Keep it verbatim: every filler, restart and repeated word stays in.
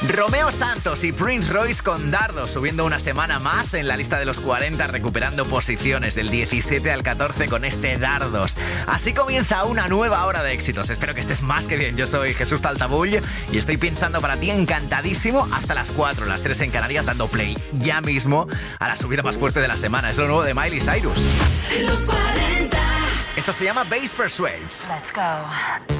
Romeo Santos y Prince Royce con Dardos, subiendo una semana más en la lista de los cuarenta, recuperando posiciones del diecisiete al catorce con este Dardos. Así comienza una nueva hora de éxitos. Espero que estés más que bien. Yo soy Jesús Taltabull y estoy pinchando para ti encantadísimo hasta las cuatro, las tres en Canarias, dando play ya mismo a la subida más fuerte de la semana. Es lo nuevo de Miley Cyrus. Los cuarenta. Esto se llama Bass Persuades. Let's go.